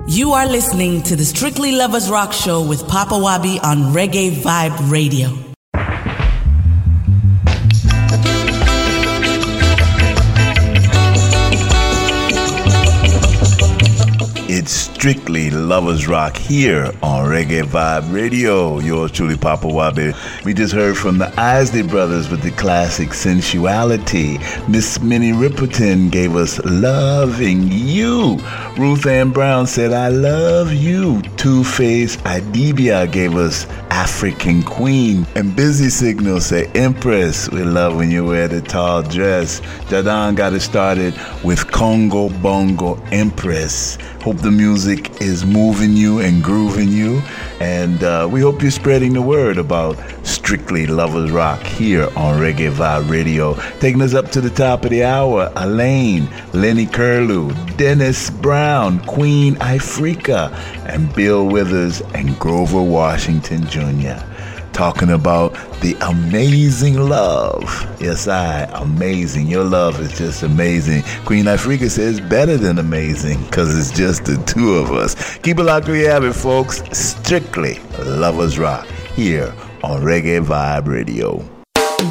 You are listening to the Strictly Lovers Rock Show with Papa Wabi on Reggae Vibe Radio. It's Strictly Lovers Rock here on Reggae Vibe Radio. Yours truly, Papa Wabi. We just heard from the Isley Brothers with the classic Sensuality. Miss Minnie Riperton gave us Loving You. Ruth Ann Brown said, I love you. Two-Face Idibia gave us African Queen. And Busy Signal said, Empress, we love when you wear the tall dress. Jadon got it started with Congo Bongo Empress. Hope the music is moving you and grooving you. And we hope you're spreading the word about Strictly Lovers Rock here on Reggae Vibe Radio. Taking us up to the top of the hour, Elaine, Lenny Curlew, Dennis Brown, Queen Ifrica, and Bill Withers and Grover Washington Jr. Talking about the amazing love. Yes, amazing. Your love is just amazing. Queen Ifrica says better than amazing because it's just the two of us. Keep it locked where you have it, folks. Strictly Lovers Rock here on Reggae Vibe Radio.